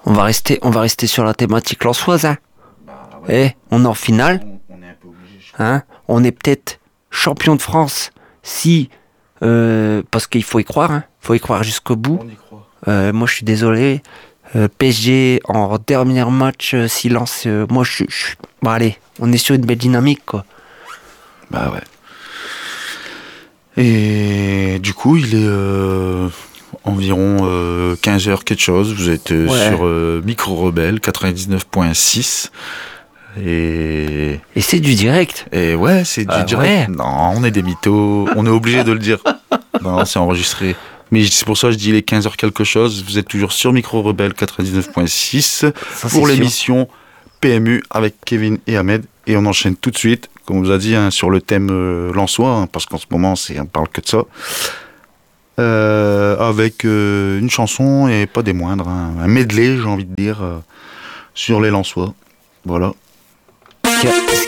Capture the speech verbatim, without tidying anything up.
On va rester, on va rester sur la thématique lensoise, hein. Bah ouais. Eh, on est en finale, On, on est un peu obligé, je crois. hein. On est peut-être champion de France si, euh, parce qu'il faut y croire, hein. Faut y croire jusqu'au bout. On y croit. Euh, moi, je suis désolé. Euh, P S G en dernier match, euh, silence. euh, moi, je suis. Bon, allez, on est sur une belle dynamique, quoi. Bah ouais. Et du coup, il est euh, environ euh, quinze heures quelque chose. Vous êtes euh, Ouais. sur euh, Micro Rebelle quatre-vingt-dix-neuf point six. Et, Et c'est du direct. et ouais, c'est du Ah direct. ouais. Non, on est des mythos. On est obligé de le dire. Non, c'est enregistré. Mais c'est pour ça que je dis les quinze heures quelque chose. Vous êtes toujours sur Micro Rebelle quatre-vingt-dix-neuf point six Ça, c'est pour sûr. l'émission P M U avec Kevin et Ahmed. Et on enchaîne tout de suite, comme on vous a dit, hein, sur le thème euh, lensois, hein, parce qu'en ce moment, c'est, on parle que de ça. Euh, avec euh, une chanson, et pas des moindres, hein, un medley, j'ai envie de dire, euh, sur les lensois. Voilà. Ce qui, a- ce